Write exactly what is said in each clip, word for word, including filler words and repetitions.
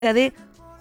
de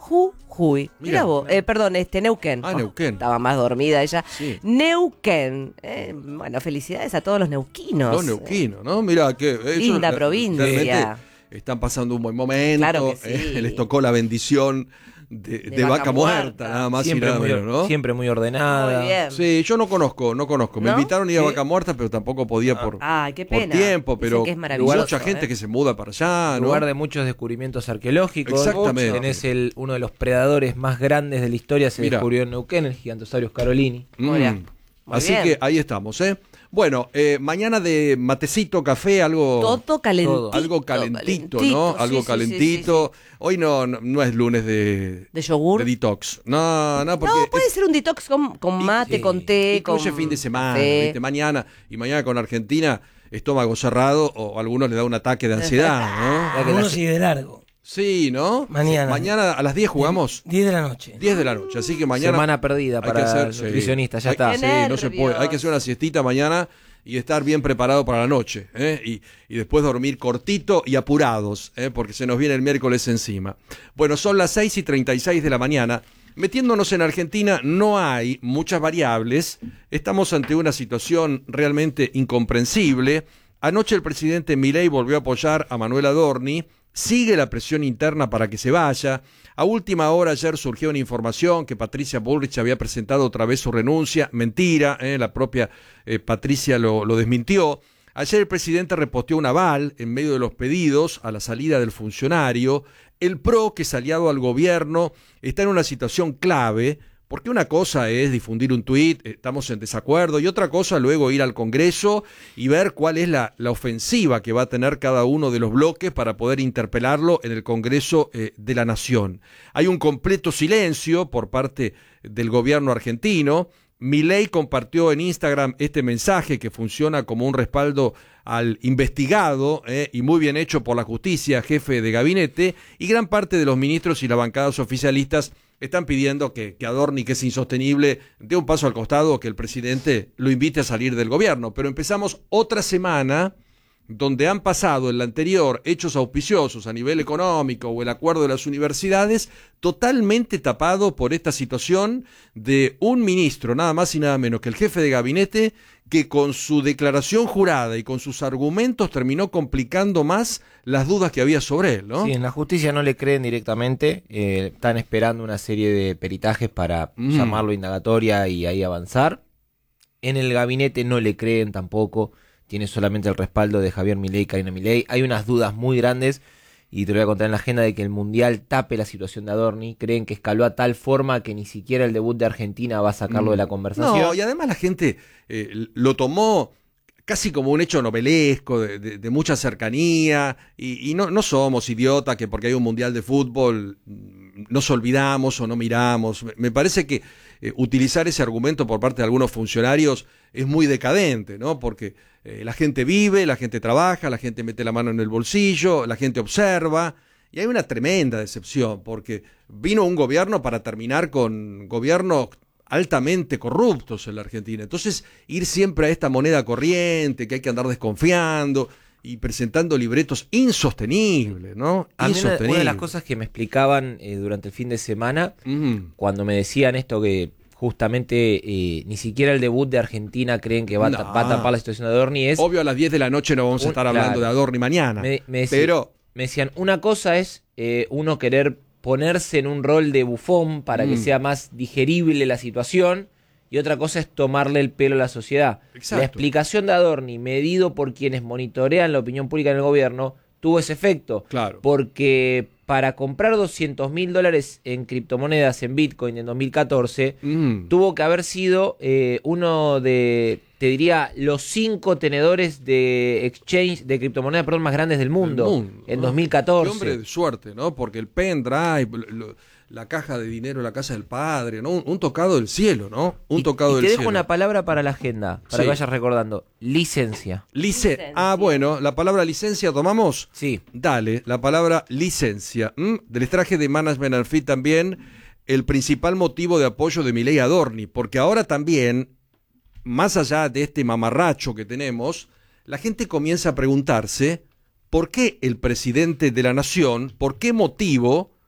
Jujuy. Mira vos, eh, perdón, este Neuquén. Ah, Neuquén. Oh, estaba más dormida ella. Sí. Neuquén. Eh, bueno, felicidades a todos los neuquinos. Los neuquinos, ¿no? Mira que ellos Linda eh, provincia. realmente están pasando un buen momento. Claro que sí. eh, les tocó la bendición de, de, De vaca, vaca muerta, muerta. nada más Siempre, y nada muy, menos, ¿no? siempre muy ordenada. Muy bien. Sí, yo no conozco, no conozco. Me ¿No? invitaron a ir a Sí. Vaca Muerta, pero tampoco podía por, Ay, qué por pena. tiempo, Dicen pero que es maravilloso, mucha gente ¿eh? que se muda para allá, ¿no? Lugar de muchos descubrimientos arqueológicos. Exactamente. Tenés el, uno de los predadores más grandes de la historia, se Mirá. descubrió en Neuquén, el Gigantosaurio Carolini. Mm. Muy bien. Muy Así bien. que ahí estamos, ¿eh? Bueno, eh, mañana de matecito, café, algo... Todo calentito. Algo calentito, calentito, ¿no? sí, Algo sí, sí, calentito. Hoy no, no, no es lunes de... ¿De yogur? De detox. No, no, porque... No, puede ser un detox con, con y- mate, sí, con té, incluye con fin de semana, café. ¿viste? Mañana, y mañana con Argentina, estómago cerrado, o a algunos les da un ataque de ansiedad, ¿no? Ya que la- Uno sigue de largo. Sí, ¿no? Mañana. Mañana a las diez jugamos. diez de la noche. diez de la noche, así que mañana... Semana perdida hay para que hacer- los sí. nutricionistas, ya Hay- está. Sí, Qué no se nervios. puede. Hay que hacer una siestita mañana y estar bien preparado para la noche, ¿eh? y, y después dormir cortito y apurados, ¿eh? Porque se nos viene el miércoles encima. Bueno, son las seis y treinta y seis de la mañana. Metiéndonos en Argentina no hay muchas variables. Estamos ante una situación realmente incomprensible. Anoche el presidente Milei volvió a apoyar a Manuel Adorni. Sigue la presión interna para que se vaya. A última hora ayer surgió una información que Patricia Bullrich había presentado otra vez su renuncia. Mentira, ¿eh? La propia eh, Patricia lo, lo desmintió. Ayer el presidente reposteó un aval en medio de los pedidos a la salida del funcionario. El P R O, que es aliado al gobierno, está en una situación clave, porque una cosa es difundir un tuit, estamos en desacuerdo, y otra cosa luego ir al Congreso y ver cuál es la, la ofensiva que va a tener cada uno de los bloques para poder interpelarlo en el Congreso eh, de la Nación. Hay un completo silencio por parte del gobierno argentino. Milei compartió en Instagram este mensaje que funciona como un respaldo al investigado eh, y muy bien hecho por la justicia, jefe de gabinete, y gran parte de los ministros y las bancadas oficialistas están pidiendo que, que Adorni, que es insostenible, dé un paso al costado o que el presidente lo invite a salir del gobierno. Pero empezamos otra semana donde han pasado en la anterior hechos auspiciosos a nivel económico o el acuerdo de las universidades, totalmente tapado por esta situación de un ministro, nada más y nada menos que el jefe de gabinete, que con su declaración jurada y con sus argumentos terminó complicando más las dudas que había sobre él, ¿no? Sí, en la justicia no le creen directamente, eh, están esperando una serie de peritajes para Mm. llamarlo indagatoria y ahí avanzar. En el gabinete no le creen tampoco, tiene solamente el respaldo de Javier Milei y Karina Milei. Hay unas dudas muy grandes, y te lo voy a contar en la agenda, de que el Mundial tape la situación de Adorni. Creen que escaló a tal forma que ni siquiera el debut de Argentina va a sacarlo Mm. de la conversación. No, y además la gente eh, lo tomó casi como un hecho novelesco, de, de, de mucha cercanía, y, y no, no somos idiotas que porque hay un mundial de fútbol mm, nos olvidamos o no miramos. Me, me parece que eh, utilizar ese argumento por parte de algunos funcionarios es muy decadente, ¿no? Porque eh, la gente vive, la gente trabaja, la gente mete la mano en el bolsillo, la gente observa, y hay una tremenda decepción, porque vino un gobierno para terminar con gobiernos altamente corruptos en la Argentina. Entonces, ir siempre a esta moneda corriente, que hay que andar desconfiando y presentando libretos insostenibles, ¿no? A mí una, una de Insostenibles. las cosas que me explicaban eh, durante el fin de semana, Mm. cuando me decían esto, que justamente eh, ni siquiera el debut de Argentina creen que va, a, No. ta- va a tapar la situación de Adorni, es... Obvio, a las diez de la noche no vamos a Un- estar hablando claro. de Adorni mañana. Me, me decí- pero, me decían, una cosa es eh, uno querer ponerse en un rol de bufón para que Mm. sea más digerible la situación, y otra cosa es tomarle el pelo a la sociedad. Exacto. La explicación de Adorni, medido por quienes monitorean la opinión pública en el gobierno, tuvo ese efecto. claro. Porque para comprar doscientos mil dólares en criptomonedas, en Bitcoin en dos mil catorce, Mm. tuvo que haber sido eh, uno de, te diría, los cinco tenedores de exchange, de criptomonedas, perdón, más grandes del mundo, Del mundo, en ¿no? dos mil catorce. Qué hombre de suerte, ¿no? Porque el pendrive, lo- la caja de dinero en la casa del padre, ¿no? Un, un tocado del cielo, ¿no? Un Y- tocado y del te dejo cielo. una palabra para la agenda, para Sí. que vayas recordando. Licencia. Lice- Licencia. Ah, bueno, la palabra licencia tomamos. Sí. Dale, la palabra licencia. ¿Mm? Les traje de Management and Fit también el principal motivo de apoyo de Milei Adorni, porque ahora también, más allá de este mamarracho que tenemos, la gente comienza a preguntarse por qué el presidente de la nación, por qué motivo